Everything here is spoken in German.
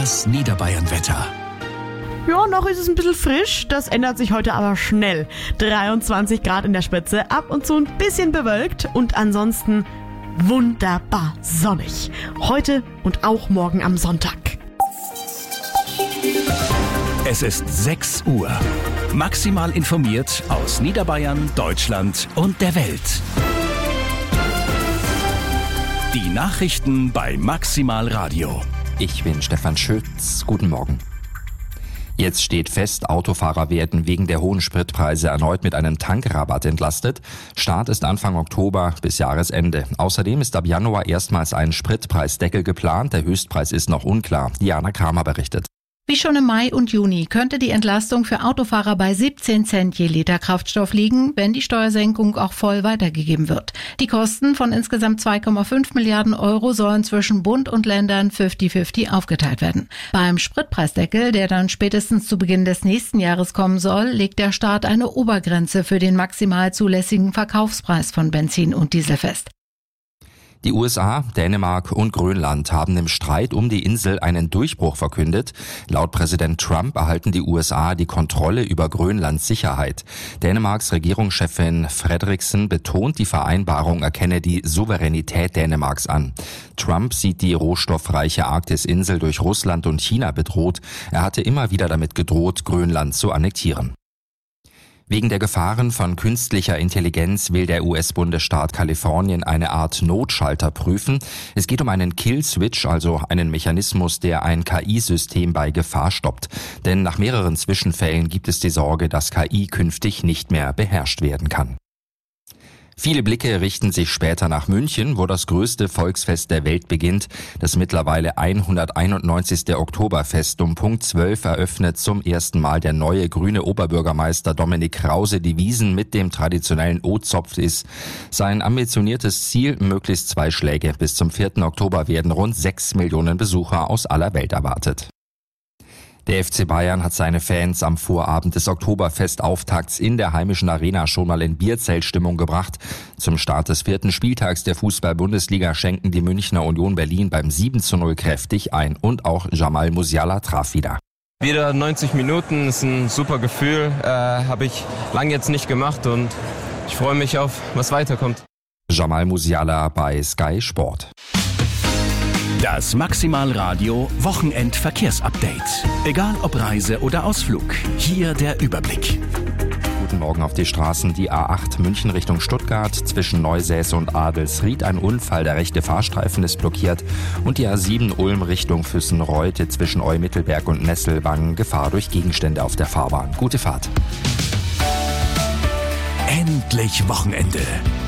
Das Niederbayern-Wetter. Ja, noch ist es ein bisschen frisch, das ändert sich heute aber schnell. 23 Grad in der Spitze, ab und zu ein bisschen bewölkt und ansonsten wunderbar sonnig. Heute und auch morgen am Sonntag. Es ist 6 Uhr. Maximal informiert aus Niederbayern, Deutschland und der Welt. Die Nachrichten bei Maximal Radio. Ich bin Stefan Schütz. Guten Morgen. Jetzt steht fest, Autofahrer werden wegen der hohen Spritpreise erneut mit einem Tankrabatt entlastet. Start ist Anfang Oktober bis Jahresende. Außerdem ist ab Januar erstmals ein Spritpreisdeckel geplant. Der Höchstpreis ist noch unklar. Diana Kramer berichtet. Wie schon im Mai und Juni könnte die Entlastung für Autofahrer bei 17 Cent je Liter Kraftstoff liegen, wenn die Steuersenkung auch voll weitergegeben wird. Die Kosten von insgesamt 2,5 Milliarden Euro sollen zwischen Bund und Ländern 50-50 aufgeteilt werden. Beim Spritpreisdeckel, der dann spätestens zu Beginn des nächsten Jahres kommen soll, legt der Staat eine Obergrenze für den maximal zulässigen Verkaufspreis von Benzin und Diesel fest. Die USA, Dänemark und Grönland haben im Streit um die Insel einen Durchbruch verkündet. Laut Präsident Trump erhalten die USA die Kontrolle über Grönlands Sicherheit. Dänemarks Regierungschefin Frederiksen betont, die Vereinbarung erkenne die Souveränität Dänemarks an. Trump sieht die rohstoffreiche Arktisinsel durch Russland und China bedroht. Er hatte immer wieder damit gedroht, Grönland zu annektieren. Wegen der Gefahren von künstlicher Intelligenz will der US-Bundesstaat Kalifornien eine Art Notschalter prüfen. Es geht um einen Kill-Switch, also einen Mechanismus, der ein KI-System bei Gefahr stoppt. Denn nach mehreren Zwischenfällen gibt es die Sorge, dass KI künftig nicht mehr beherrscht werden kann. Viele Blicke richten sich später nach München, wo das größte Volksfest der Welt beginnt. Das mittlerweile 191. Oktoberfest um Punkt 12 eröffnet zum ersten Mal der neue grüne Oberbürgermeister Dominik Krause die Wiesn mit dem traditionellen O-Zopf ist. Sein ambitioniertes Ziel, möglichst 2 Schläge. Bis zum 4. Oktober werden rund 6 Millionen Besucher aus aller Welt erwartet. Der FC Bayern hat seine Fans am Vorabend des Oktoberfestauftakts in der heimischen Arena schon mal in Bierzeltstimmung gebracht. Zum Start des 4. Spieltags der Fußball-Bundesliga schenken die Münchner Union Berlin beim 7:0 kräftig ein und auch Jamal Musiala traf wieder. Wieder 90 Minuten ist ein super Gefühl, habe ich lange jetzt nicht gemacht und ich freue mich auf, was weiterkommt. Jamal Musiala bei Sky Sport. Das Maximal Radio Wochenendverkehrsupdate. Egal ob Reise oder Ausflug, hier der Überblick. Guten Morgen auf die Straßen. Die A8 München Richtung Stuttgart zwischen Neusäß und Adelsried. Ein Unfall, der rechte Fahrstreifen ist blockiert. Und die A7 Ulm Richtung Füssen-Reute zwischen Eu-Mittelberg und Nesselwangen. Gefahr durch Gegenstände auf der Fahrbahn. Gute Fahrt. Endlich Wochenende.